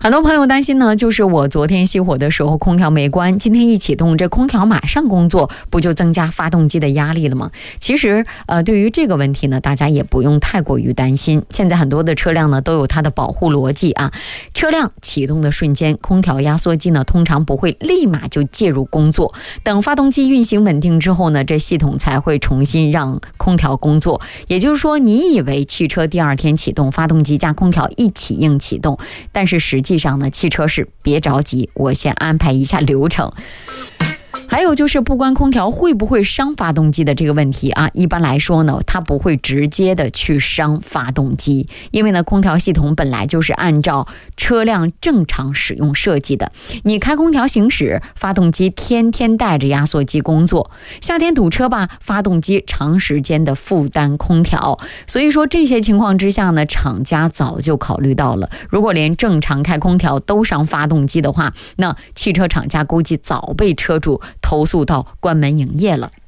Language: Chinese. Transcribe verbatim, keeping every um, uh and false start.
很多朋友担心呢，就是我昨天熄火的时候空调没关，今天一启动这空调马上工作，不就增加发动机的压力了吗？其实呃，对于这个问题呢，大家也不用太过于担心。现在很多的车辆呢都有它的保护逻辑啊，车辆启动的瞬间，空调压缩机呢通常不会立马就介入工作，等发动机运行稳定之后呢，这系统才会重新让空调工作。也就是说，你以为汽车第二天启动，发动机加空调一起应启动，但是实际上呢，汽车是别着急，我先安排一下流程。还有就是不关空调会不会伤发动机的这个问题啊，一般来说呢，它不会直接的去伤发动机，因为呢，空调系统本来就是按照车辆正常使用设计的。你开空调行驶，发动机天天带着压缩机工作，夏天堵车吧，发动机长时间的负担空调，所以说这些情况之下呢，厂家早就考虑到了，如果连正常开空调都伤发动机的话，那汽车厂家估计早被车主投诉到关门营业了。